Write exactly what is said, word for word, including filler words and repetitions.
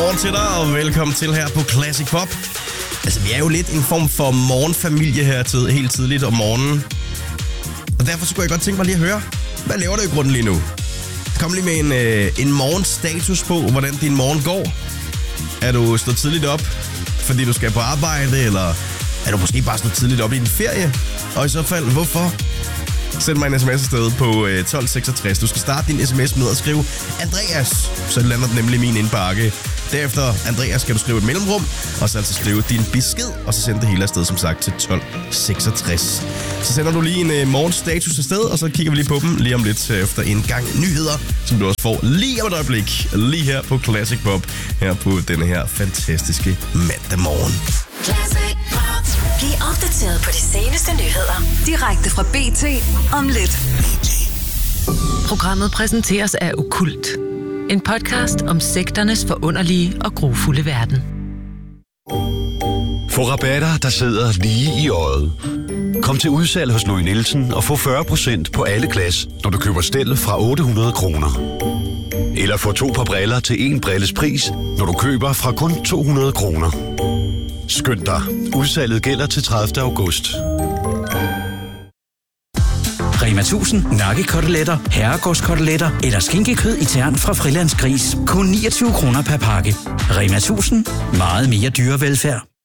Godmorgen til dig, og velkommen til her på Classic Pop. Altså, vi er jo lidt en form for morgenfamilie her tid, helt tidligt om morgenen. Og derfor så kunne jeg godt tænke mig lige at høre, hvad laver du i grunden lige nu? Kom lige med en, øh, en morgenstatus på, hvordan din morgen går. Er du stået tidligt op, fordi du skal på arbejde, eller er du måske bare stået tidligt op i din ferie? Og i så fald, hvorfor? Send mig en sms afsted på øh, tolv seksogtres. Du skal starte din sms med at skrive Andreas, så lander den nemlig i min indbakke. Derefter, Andreas, skal du skrive et mellemrum, og så altså skrive din besked, og så sende det hele afsted, som sagt, til tolv seksogtres. Så sender du lige en øh, morgenstatus afsted, og så kigger vi lige på dem lige om lidt efter en gang nyheder, som du også får lige om et øjeblik, lige her på Classic Pop, her på denne her fantastiske mandag morgen. Classic Pop. Bliv opdateret på de seneste nyheder direkte fra B T om lidt. Programmet præsenteres af Okkult. En podcast om sekternes forunderlige og grufulde verden. Få rabatter, der sidder lige i øjet. Kom til udsalg hos Louis Nielsen og få fyrre procent på alle glas, når du køber stel fra otte hundrede kroner. Eller få to par briller til en brilles pris, når du køber fra kun to hundrede kroner. Skynd dig. Udsalget gælder til tredivte august. Rema tusind nakkekoteletter, herregårdskoteletter eller skinkekød i tern fra Frilands Gris. Kun niogtyve kroner per pakke. Rema tusind. Meget mere dyrevelfærd.